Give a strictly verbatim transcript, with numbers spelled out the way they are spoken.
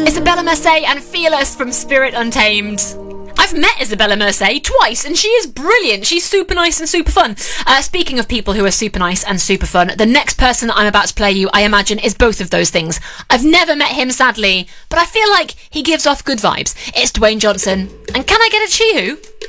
Isabella Merced and Fearless from Spirit Untamed. I've met Isabella Merced twice, and she is brilliant. She's super nice and super fun. Uh, speaking of people who are super nice and super fun, the next person I'm about to play you, I imagine, is both of those things. I've never met him, sadly, but I feel like he gives off good vibes. It's Dwayne Johnson. And can I get a cheer?